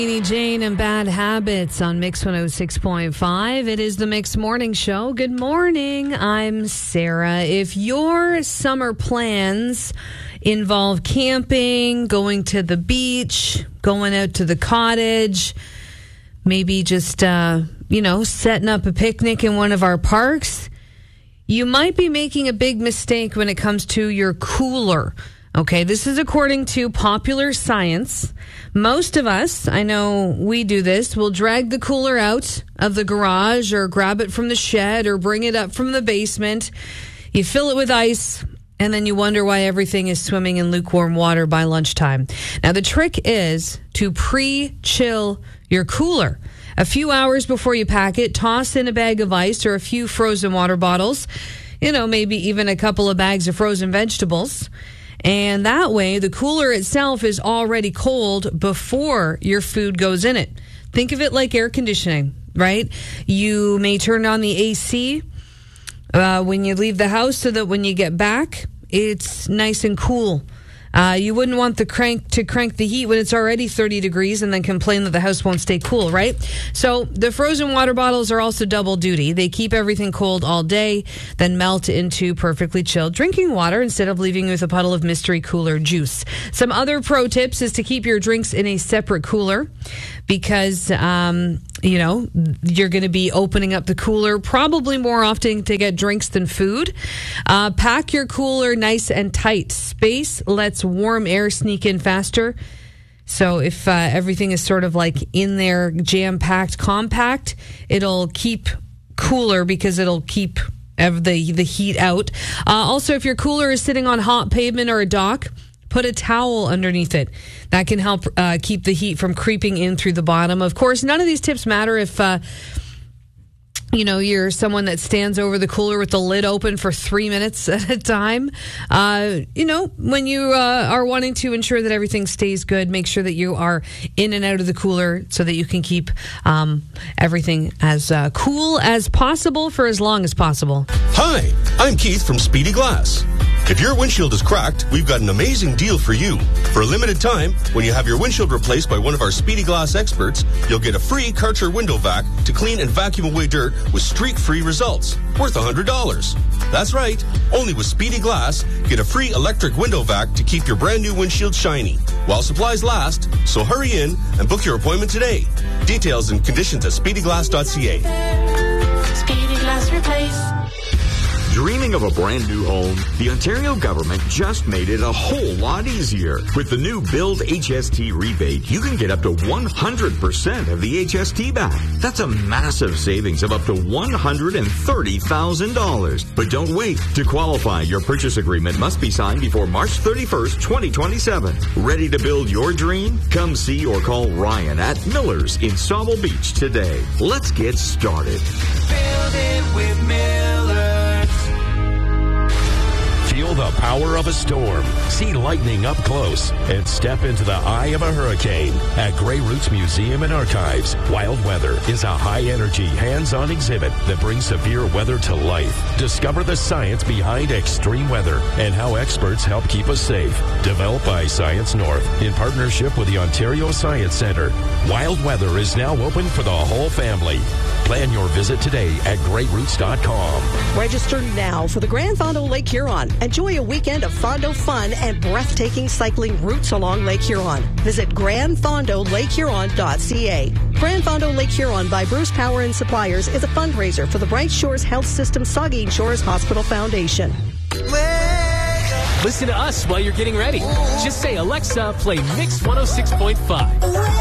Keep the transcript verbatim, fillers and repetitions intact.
Jane and Bad Habits on Mix one oh six point five. It is the Mix Morning Show. Good morning. I'm Sarah. If your summer plans involve camping, going to the beach, going out to the cottage, maybe just, uh, you know, setting up a picnic in one of our parks, you might be making a big mistake when it comes to your cooler. Okay, this is according to Popular Science. Most of us, I know we do this, will drag the cooler out of the garage or grab it from the shed or bring it up from the basement. You fill it with ice, and then you wonder why everything is swimming in lukewarm water by lunchtime. Now, the trick is to pre-chill your cooler. A few hours before you pack it, toss in a bag of ice or a few frozen water bottles, you know, maybe even a couple of bags of frozen vegetables. And that way, the cooler itself is already cold before your food goes in it. Think of it like air conditioning, right? You may turn on the A C uh, when you leave the house so that when you get back, it's nice and cool. Uh, you wouldn't want the crank to crank the heat when it's already thirty degrees and then complain that the house won't stay cool, right? So the frozen water bottles are also double duty. They keep everything cold all day, then melt into perfectly chilled drinking water instead of leaving you with a puddle of mystery cooler juice. Some other pro tips is to keep your drinks in a separate cooler because, um, you know, you're going to be opening up the cooler probably more often to get drinks than food. Uh, pack your cooler nice and tight. Space lets warm air sneak in faster. So if uh, everything is sort of like in there, jam-packed, compact, it'll keep cooler because it'll keep the, the heat out. Uh, also, if your cooler is sitting on hot pavement or a dock, put a towel underneath it. That can help uh, keep the heat from creeping in through the bottom. Of course, none of these tips matter if, uh, you know, you're someone that stands over the cooler with the lid open for three minutes at a time. Uh, you know, when you uh, are wanting to ensure that everything stays good, make sure that you are in and out of the cooler so that you can keep um, everything as uh, cool as possible for as long as possible. Hi, I'm Keith from Speedy Glass. If your windshield is cracked, we've got an amazing deal for you. For a limited time, when you have your windshield replaced by one of our Speedy Glass experts, you'll get a free Karcher window vac to clean and vacuum away dirt with streak-free results, worth one hundred dollars. That's right. Only with Speedy Glass, get a free electric window vac to keep your brand new windshield shiny while supplies last. So hurry in and book your appointment today. Details and conditions at speedy glass dot c a. Speedy Glass Replace. Dreaming of a brand new home? The Ontario government just made it a whole lot easier. With the new Build H S T rebate, you can get up to one hundred percent of the H S T back. That's a massive savings of up to one hundred thirty thousand dollars. But don't wait. To qualify, your purchase agreement must be signed before March thirty-first, twenty twenty-seven. Ready to build your dream? Come see or call Ryan at Miller's in Sauble Beach today. Let's get started. Build it with Miller. Feel the power of a storm, see lightning up close, and step into the eye of a hurricane. At Grey Roots Museum and Archives, Wild Weather is a high-energy, hands-on exhibit that brings severe weather to life. Discover the science behind extreme weather and how experts help keep us safe. Developed by Science North in partnership with the Ontario Science Centre, Wild Weather is now open for the whole family. Plan your visit today at grey roots dot com. Register now for the Grand Fondo Lake Huron. Enjoy a weekend of Fondo fun and breathtaking cycling routes along Lake Huron. Visit grand fondo lake huron dot c a. Grand Fondo Lake Huron by Bruce Power and Suppliers is a fundraiser for the Bright Shores Health System Saugeen Shores Hospital Foundation. Listen to us while you're getting ready. Just say, Alexa, play Mix one oh six point five.